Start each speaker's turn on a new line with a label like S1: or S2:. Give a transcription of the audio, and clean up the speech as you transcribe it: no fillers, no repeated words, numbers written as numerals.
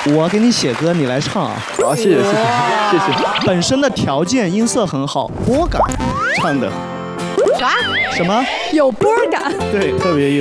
S1: 我给你写歌，你来唱啊。
S2: 好，谢谢。
S1: 本身的条件音色很好，波感唱的。
S3: 啥？
S1: 什么？
S3: 有波感。
S1: 对，特别有。